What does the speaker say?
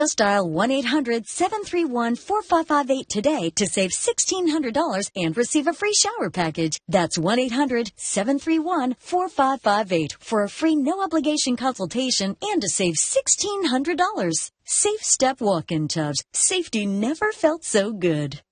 Just dial 1-800-731-4558 today to save $1,600 and receive a free shower package. That's 1-800-731-4558 for a free no-obligation consultation and to save $1,600. Safe Step walk-in tubs. Safety never felt so good.